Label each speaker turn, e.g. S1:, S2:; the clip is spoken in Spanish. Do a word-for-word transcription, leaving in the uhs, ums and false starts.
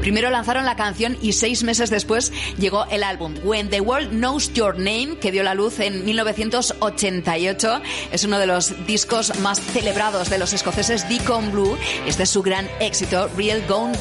S1: Primero lanzaron la canción y seis meses después llegó el álbum When the World Knows Your Name, que dio la luz en mil novecientos ochenta y ocho. Es uno de los discos más celebrados de los escoceses Deacon Blue. Este es su gran éxito, Real Gone